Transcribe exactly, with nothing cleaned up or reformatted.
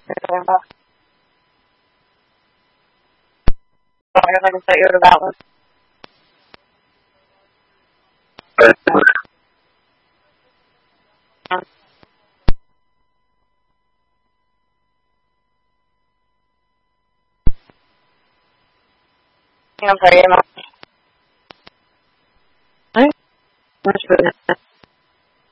about. So I guess I can set you to that one. I'm sorry, I'm not. Much for that.